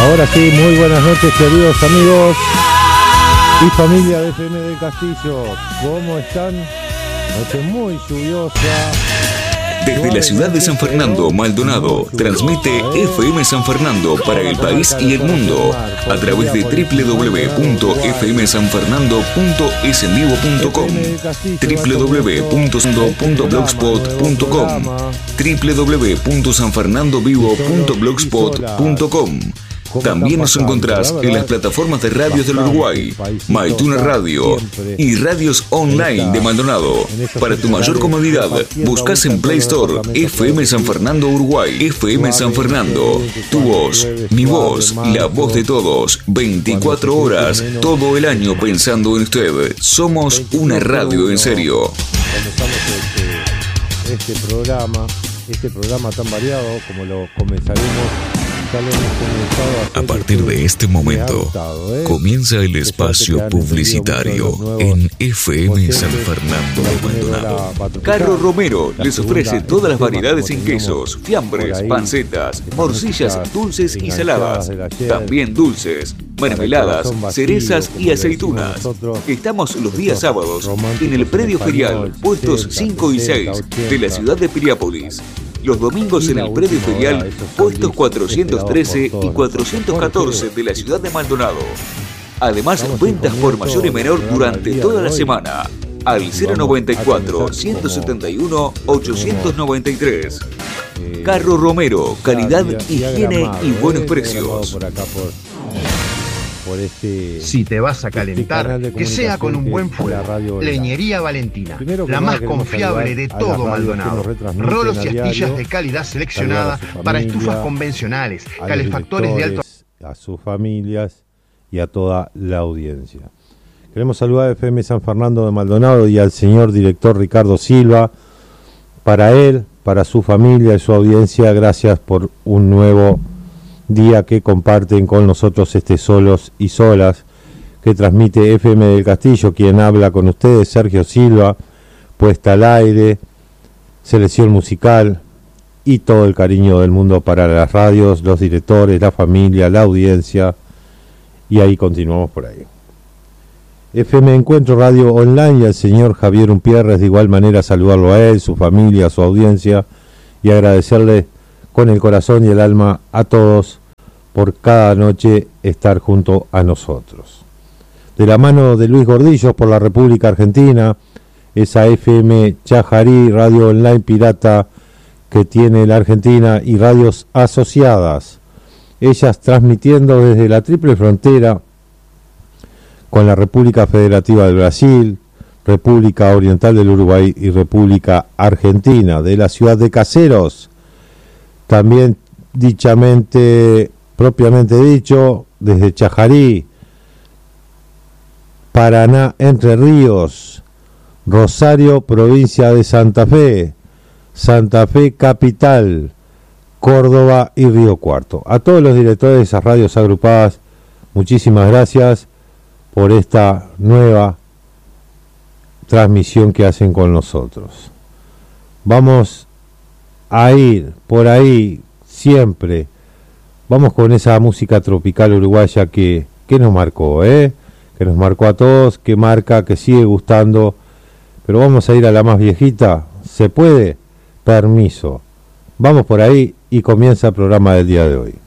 Ahora sí, muy buenas noches, queridos amigos y familia de FM del Castillo. ¿Cómo están? Noche muy lluviosa. Desde la ciudad de San Fernando, Maldonado, transmite FM San Fernando para el país y el mundo a través de www.fmsanfernando.esenvivo.com, www.blogspot.com, www.sanfernandovivo.blogspot.com. También nos encontrás en las plataformas de radios del Uruguay, MyTuner Radio y radios online de Maldonado. Para tu mayor comodidad, buscas en Play Store FM San Fernando Uruguay. FM San Fernando, tu voz, mi voz, la voz de todos, 24 horas, todo el año pensando en usted. Somos una radio en serio. Comenzamos este programa tan variado como lo comenzaremos. A partir de este momento, comienza el espacio publicitario en FM San Fernando de Maldonado. Carro Romero les ofrece todas las variedades en quesos, fiambres, pancetas, morcillas dulces y saladas, también dulces, mermeladas, cerezas y aceitunas. Estamos los días sábados en el predio ferial, puestos 5 y 6 de la ciudad de Piriápolis. Los domingos en el predio ferial, puestos 413 y 414 de la ciudad de Maldonado. Además, ventas por mayor y menor durante toda la semana. Al 094-171-893. Carro Romero, calidad, higiene y buenos precios. Si te vas a calentar, que sea con un buen fuego. Leñería Valentina, la más confiable de todo Maldonado. Rolos y astillas de calidad seleccionada para estufas convencionales, calefactores de alto... A sus familias y a toda la audiencia. Queremos saludar a FM San Fernando de Maldonado y al señor director Ricardo Silva. Para él, para su familia y su audiencia, gracias por un nuevo día que comparten con nosotros Solos y Solas, que transmite FM del Castillo. Quien habla con ustedes, Sergio Silva, puesta al aire, selección musical y todo el cariño del mundo para las radios, los directores, la familia, la audiencia, y ahí continuamos por ahí. FM Encuentro Radio Online y al señor Javier Umpierres, de igual manera saludarlo a él, su familia, su audiencia, y agradecerle con el corazón y el alma a todos por cada noche estar junto a nosotros. De la mano de Luis Gordillos por la República Argentina, esa FM Chajarí, radio online pirata que tiene la Argentina y radios asociadas, ellas transmitiendo desde la triple frontera con la República Federativa del Brasil, República Oriental del Uruguay y República Argentina, de la ciudad de Caseros. También propiamente dicho, desde Chajarí, Paraná, Entre Ríos, Rosario, provincia de Santa Fe, Santa Fe capital, Córdoba y Río Cuarto. A todos los directores de esas radios agrupadas, muchísimas gracias por esta nueva transmisión que hacen con nosotros. Vamos a ir por ahí siempre. Vamos con esa música tropical uruguaya que nos marcó, que nos marcó a todos, que marca, que sigue gustando. Pero vamos a ir a la más viejita. ¿Se puede? Permiso. Vamos por ahí y comienza el programa del día de hoy.